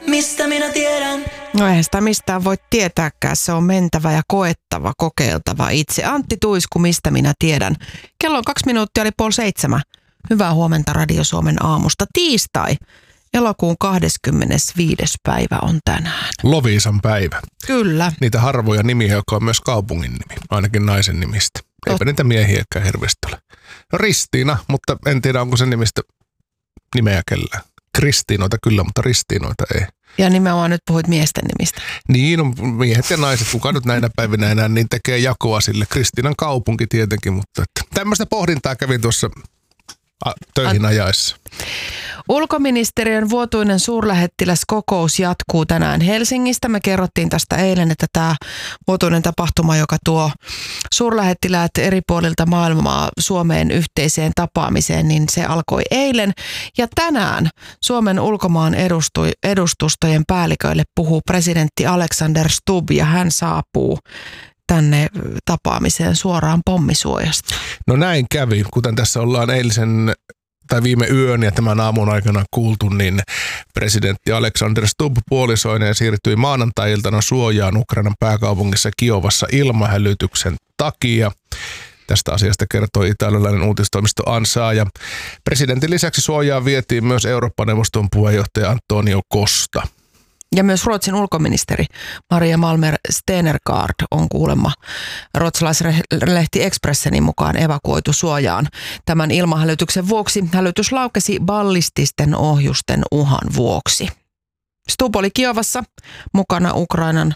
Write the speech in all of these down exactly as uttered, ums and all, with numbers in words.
mistä minä tiedän. No eihän sitä mistään voi tietääkään, se on mentävä ja koettava, kokeiltava itse. Antti Tuisku, mistä minä tiedän. Kello on kaksi minuuttia, oli puoli seitsemän. Hyvää huomenta Radio Suomen aamusta. Tiistai, elokuun kahdeskymmenesviides päivä on tänään. Loviisan päivä. Kyllä. Niitä harvoja nimiä, joka on myös kaupungin nimi, ainakin naisen nimistä. Eipä Tot... niitä miehiäkään hirveästi ole. No Ristiina, mutta en tiedä onko sen nimistä nimeä kellään. Kristiinoita kyllä, mutta Ristiinoita ei. Ja nimenomaan nyt puhuit miesten nimistä. Niin, no, miehet ja naiset, kuka nyt näinä päivinä enää, niin tekee jakoa sille. Kristiinan kaupunki tietenkin, mutta että tämmöistä pohdintaa kävin tuossa a, töihin ajaessa. Ulkoministeriön vuotuinen suurlähettiläskokous jatkuu tänään Helsingistä. Me kerrottiin tästä eilen, että tämä vuotuinen tapahtuma, joka tuo suurlähettiläät eri puolilta maailmaa Suomeen yhteiseen tapaamiseen, niin se alkoi eilen. Ja tänään Suomen ulkomaan edustu, edustustojen päälliköille puhuu presidentti Alexander Stubb ja hän saapuu tänne tapaamiseen suoraan pommisuojasta. No näin kävi, kuten tässä ollaan eilisen tai viime yön ja tämän aamun aikana kuultu, niin presidentti Alexander Stubb puolisoineen siirtyi maanantai-iltana suojaan Ukrainan pääkaupungissa Kiovassa ilmahälytyksen takia. Tästä asiasta kertoi italialainen uutistoimisto ANSA ja presidentin lisäksi suojaan vietiin myös Eurooppa-neuvoston puheenjohtaja Antonio Costa. Ja myös Ruotsin ulkoministeri Maria Malmer Stenergaard on kuulemma ruotsalaislehti Expressenin mukaan evakuoitu suojaan. Tämän ilmahälytyksen vuoksi hälytys laukesi ballististen ohjusten uhan vuoksi. Stubb oli Kiovassa mukana Ukrainan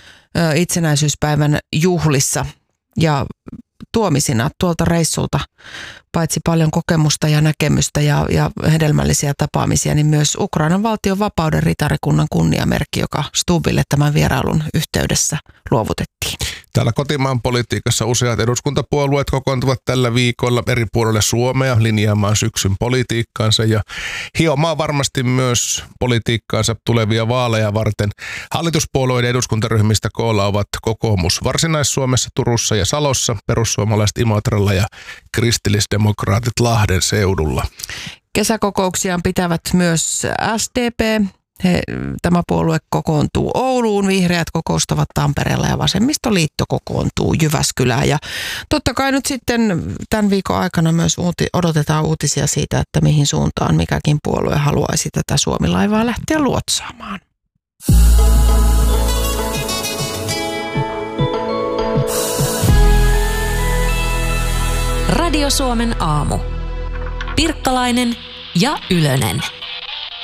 ö, itsenäisyyspäivän juhlissa ja tuomisina tuolta reissulta paitsi paljon kokemusta ja näkemystä ja, ja hedelmällisiä tapaamisia, niin myös Ukrainan valtion vapauden ritarikunnan kunniamerkki, joka Stubbille tämän vierailun yhteydessä luovutettiin. Täällä kotimaan politiikassa useat eduskuntapuolueet kokoontuvat tällä viikolla eri puolille Suomea linjaamaan syksyn politiikkaansa ja hiomaan varmasti myös politiikkaansa tulevia vaaleja varten. Hallituspuolueiden eduskuntaryhmistä koolla ovat kokoomus Varsinais-Suomessa, Turussa ja Salossa, perussuomalaiset Imatralla ja kristillisdemokraatit Lahden seudulla. Kesäkokouksiaan pitävät myös S D P. He, tämä puolue kokoontuu Ouluun, vihreät kokoustavat Tampereella ja vasemmistoliitto kokoontuu Jyväskylään. Ja totta kai nyt sitten tämän viikon aikana myös uuti, odotetaan uutisia siitä, että mihin suuntaan mikäkin puolue haluaisi tätä Suomi-laivaa lähteä luotsaamaan. Radio Suomen aamu. Pirkkalainen ja Ylönen.